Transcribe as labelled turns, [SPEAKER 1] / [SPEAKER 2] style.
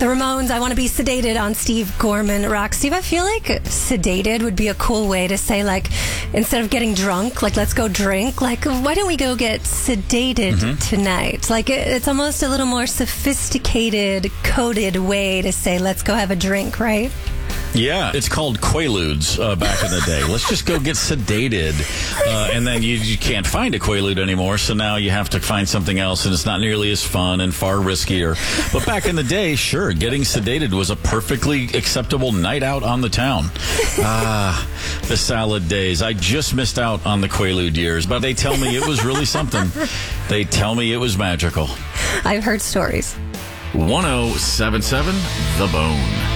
[SPEAKER 1] The Ramones, I Want to Be Sedated on Steve Gorman Rock. Steve, I feel like sedated would be a cool way to say, like, instead of getting drunk, like, let's go drink. Like, why don't we go get sedated tonight? Like, it's almost a little more sophisticated, coded way to say, let's go have a drink, right?
[SPEAKER 2] Yeah, it's called Quaaludes back in the day. Let's just go get sedated. And then you can't find a Quaalude anymore, so now you have to find something else, and it's not nearly as fun and far riskier. But back in the day, sure, getting sedated was a perfectly acceptable night out on the town. The salad days. I just missed out on the Quaalude years, but they tell me it was really something. They tell me it was magical.
[SPEAKER 1] I've heard stories.
[SPEAKER 2] 1077 The Bone.